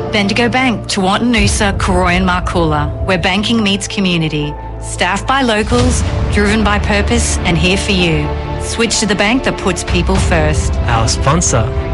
Bendigo Bank, Tewantin Noosa, Koroyan Markula, where banking meets community. Staffed by locals, driven by purpose, and here for you. Switch to the bank that puts people first. Our sponsor,